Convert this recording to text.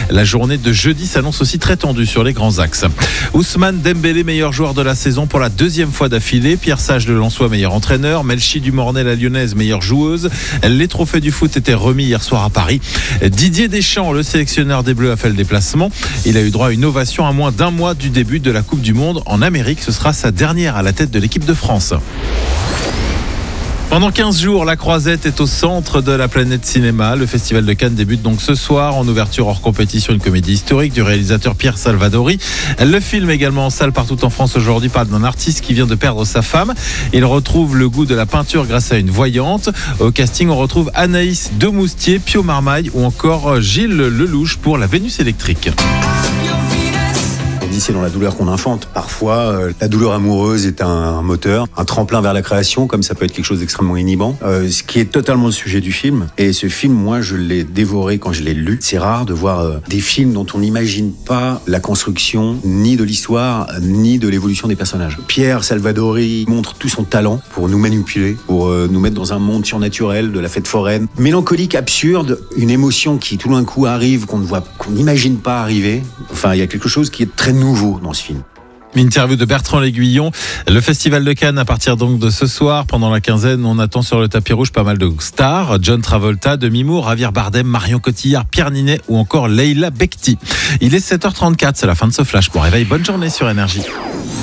La journée de jeudi s'annonce aussi très tendue sur les grands axes. Ousmane Dembélé, meilleur joueur de la saison pour la deuxième fois d'affilée. Pierre Sage le Lensois, meilleur entraîneur. Melchi Dumornay, la Lyonnaise, meilleure joueuse. Les trophées du foot étaient remis hier soir à Paris. Didier Deschamps, le sélectionneur des Bleus, a fait le déplacement. Il a eu droit à une ovation à moins d'un mois du début de la Coupe du Monde en Amérique. Ce sera sa dernière à la tête de l'équipe de France. Pendant 15 jours, la Croisette est au centre de la planète cinéma. Le Festival de Cannes débute donc ce soir en ouverture hors compétition, une comédie historique du réalisateur Pierre Salvadori. Le film également en salle partout en France aujourd'hui parle d'un artiste qui vient de perdre sa femme. Il retrouve le goût de la peinture grâce à une voyante. Au casting, on retrouve Anaïs Demoustier, Pio Marmaille ou encore Gilles Lelouch pour La Vénus électrique. C'est dans la douleur qu'on infante. Parfois, la douleur amoureuse est un moteur, un tremplin vers la création, comme ça peut être quelque chose d'extrêmement inhibant. Ce qui est totalement le sujet du film. Et ce film, moi, je l'ai dévoré quand je l'ai lu. C'est rare de voir des films dont on n'imagine pas la construction, ni de l'histoire, ni de l'évolution des personnages. Pierre Salvadori montre tout son talent pour nous manipuler, pour nous mettre dans un monde surnaturel, de la fête foraine. Mélancolique, absurde, une émotion qui tout d'un coup arrive, qu'on n'imagine pas arriver. Enfin, il y a quelque chose qui est très nouveau dans ce film. Interview de Bertrand L'Aiguillon. Le Festival de Cannes à partir donc de ce soir. Pendant la quinzaine, on attend sur le tapis rouge pas mal de stars. John Travolta, Demi Moore, Javier Bardem, Marion Cotillard, Pierre Ninet ou encore Leila Bekti. Il est 7h34, c'est la fin de ce flash. Bon réveil, bonne journée sur Énergie.